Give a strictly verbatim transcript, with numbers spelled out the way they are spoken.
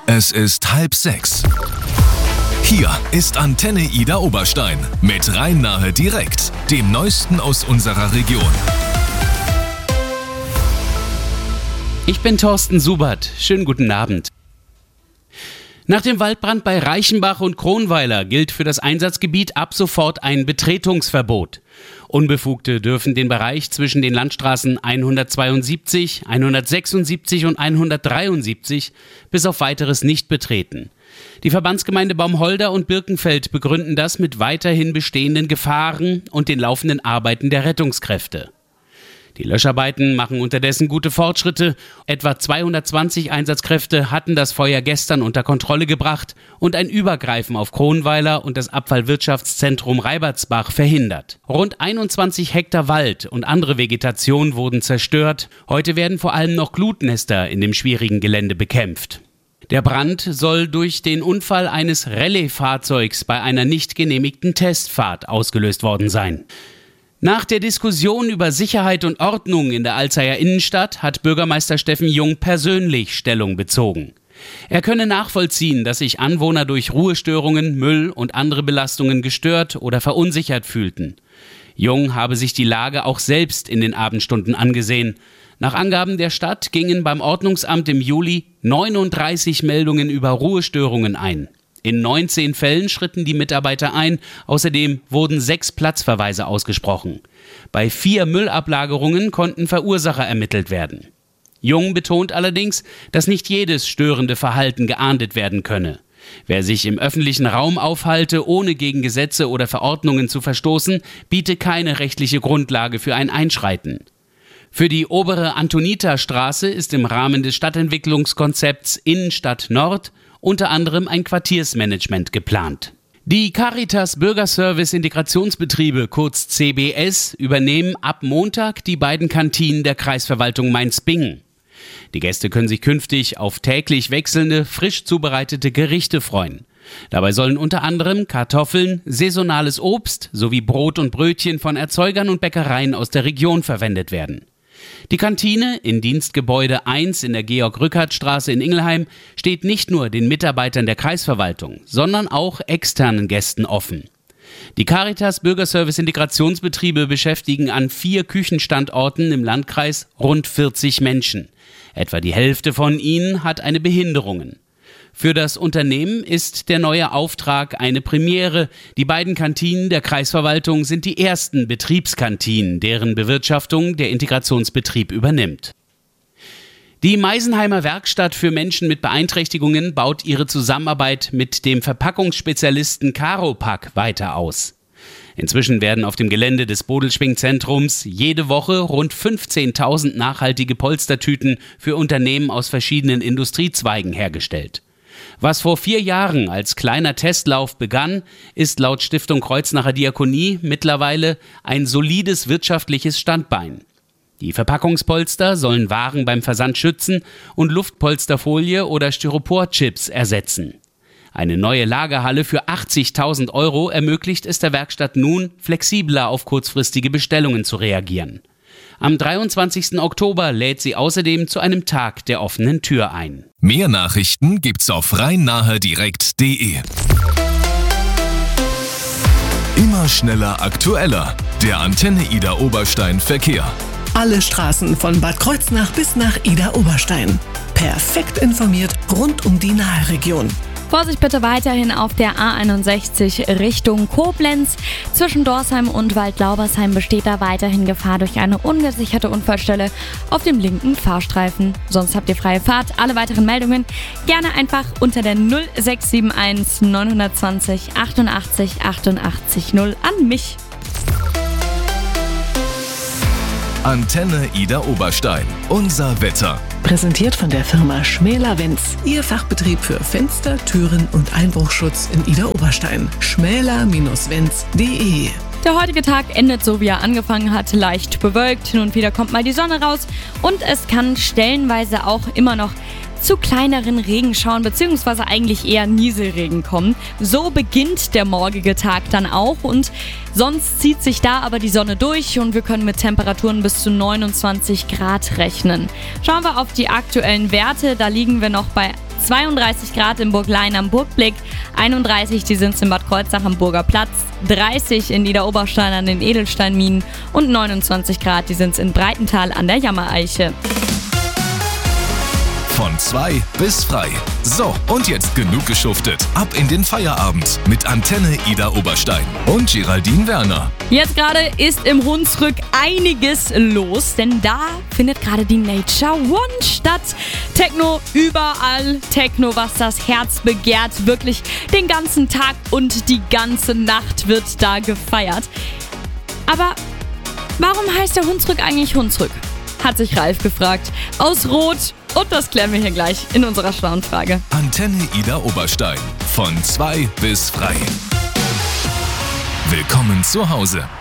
Es ist halb sechs. Hier ist Antenne Ida Oberstein mit Rhein-Nahe direkt, dem Neuesten aus unserer Region. Ich bin Thorsten Subert. Schönen guten Abend. Nach dem Waldbrand bei Reichenbach und Kronweiler gilt für das Einsatzgebiet ab sofort ein Betretungsverbot. Unbefugte dürfen den Bereich zwischen den Landstraßen hundertzweiundsiebzig, hundertsechsundsiebzig und hundertdreiundsiebzig bis auf Weiteres nicht betreten. Die Verbandsgemeinde Baumholder und Birkenfeld begründen das mit weiterhin bestehenden Gefahren und den laufenden Arbeiten der Rettungskräfte. Die Löscharbeiten machen unterdessen gute Fortschritte. Etwa zweihundertzwanzig Einsatzkräfte hatten das Feuer gestern unter Kontrolle gebracht und ein Übergreifen auf Kronweiler und das Abfallwirtschaftszentrum Reibertsbach verhindert. Rund einundzwanzig Hektar Wald und andere Vegetation wurden zerstört. Heute werden vor allem noch Glutnester in dem schwierigen Gelände bekämpft. Der Brand soll durch den Unfall eines Rallye-Fahrzeugs bei einer nicht genehmigten Testfahrt ausgelöst worden sein. Nach der Diskussion über Sicherheit und Ordnung in der Alzeyer Innenstadt hat Bürgermeister Steffen Jung persönlich Stellung bezogen. Er könne nachvollziehen, dass sich Anwohner durch Ruhestörungen, Müll und andere Belastungen gestört oder verunsichert fühlten. Jung habe sich die Lage auch selbst in den Abendstunden angesehen. Nach Angaben der Stadt gingen beim Ordnungsamt im Juli neununddreißig Meldungen über Ruhestörungen ein. In neunzehn Fällen schritten die Mitarbeiter ein, außerdem wurden sechs Platzverweise ausgesprochen. Bei vier Müllablagerungen konnten Verursacher ermittelt werden. Jung betont allerdings, dass nicht jedes störende Verhalten geahndet werden könne. Wer sich im öffentlichen Raum aufhalte, ohne gegen Gesetze oder Verordnungen zu verstoßen, biete keine rechtliche Grundlage für ein Einschreiten. Für die obere Antoniterstraße ist im Rahmen des Stadtentwicklungskonzepts Innenstadt Nord unter anderem ein Quartiersmanagement geplant. Die Caritas Bürgerservice Integrationsbetriebe, kurz C B S, übernehmen ab Montag die beiden Kantinen der Kreisverwaltung Mainz-Bingen. Die Gäste können sich künftig auf täglich wechselnde, frisch zubereitete Gerichte freuen. Dabei sollen unter anderem Kartoffeln, saisonales Obst sowie Brot und Brötchen von Erzeugern und Bäckereien aus der Region verwendet werden. Die Kantine in Dienstgebäude eins in der Georg-Rückert-Straße in Ingelheim steht nicht nur den Mitarbeitern der Kreisverwaltung, sondern auch externen Gästen offen. Die Caritas Bürgerservice Integrationsbetriebe beschäftigen an vier Küchenstandorten im Landkreis rund vierzig Menschen. Etwa die Hälfte von ihnen hat eine Behinderung. Für das Unternehmen ist der neue Auftrag eine Premiere. Die beiden Kantinen der Kreisverwaltung sind die ersten Betriebskantinen, deren Bewirtschaftung der Integrationsbetrieb übernimmt. Die Meisenheimer Werkstatt für Menschen mit Beeinträchtigungen baut ihre Zusammenarbeit mit dem Verpackungsspezialisten Caropack weiter aus. Inzwischen werden auf dem Gelände des Bodelschwingzentrums jede Woche rund fünfzehntausend nachhaltige Polstertüten für Unternehmen aus verschiedenen Industriezweigen hergestellt. Was vor vier Jahren als kleiner Testlauf begann, ist laut Stiftung Kreuznacher Diakonie mittlerweile ein solides wirtschaftliches Standbein. Die Verpackungspolster sollen Waren beim Versand schützen und Luftpolsterfolie oder Styroporchips ersetzen. Eine neue Lagerhalle für achtzigtausend Euro ermöglicht es der Werkstatt nun, flexibler auf kurzfristige Bestellungen zu reagieren. Am dreiundzwanzigsten Oktober lädt sie außerdem zu einem Tag der offenen Tür ein. Mehr Nachrichten gibt's auf rhein-nahe direkt punkt de. Immer schneller, aktueller. Der Antenne Ida Oberstein Verkehr. Alle Straßen von Bad Kreuznach bis nach Ida Oberstein. Perfekt informiert rund um die Nahe-Region. Vorsicht bitte weiterhin auf der A einundsechzig Richtung Koblenz. Zwischen Dorsheim und Waldlaubersheim besteht da weiterhin Gefahr durch eine ungesicherte Unfallstelle auf dem linken Fahrstreifen. Sonst habt ihr freie Fahrt. Alle weiteren Meldungen gerne einfach unter der null sechs sieben eins neun zwei null achtundachtzig achtundachtzig null an mich. Antenne Ida Oberstein. Unser Wetter. Präsentiert von der Firma Schmäler Wenz. Ihr Fachbetrieb für Fenster, Türen und Einbruchschutz in Ida Oberstein. schmäler Bindestrich wenz punkt de. Der heutige Tag endet so, wie er angefangen hat, leicht bewölkt. Hin und wieder kommt mal die Sonne raus und es kann stellenweise auch immer noch zu kleineren Regenschauern bzw. eigentlich eher Nieselregen kommen. So beginnt der morgige Tag dann auch und sonst zieht sich da aber die Sonne durch und wir können mit Temperaturen bis zu neunundzwanzig Grad rechnen. Schauen wir auf die aktuellen Werte, da liegen wir noch bei zweiunddreißig Grad in Burglein am Burgblick, einunddreißig, die sind es in Bad Kreuznach am Burger Platz, dreißig in Niederoberstein an den Edelsteinminen und neunundzwanzig Grad, die sind es in Breitental an der Jammereiche. Von zwei bis frei. So, und jetzt genug geschuftet. Ab in den Feierabend mit Antenne Ida Oberstein und Geraldine Werner. Jetzt gerade ist im Hunsrück einiges los, denn da findet gerade die Nature One statt. Techno überall, Techno, was das Herz begehrt. Wirklich den ganzen Tag und die ganze Nacht wird da gefeiert. Aber warum heißt der Hunsrück eigentlich Hunsrück? Hat sich Ralf gefragt. Aus Rot. Und das klären wir hier gleich in unserer schlauen Frage. Antenne Ida Oberstein. Von zwei bis frei. Willkommen zu Hause.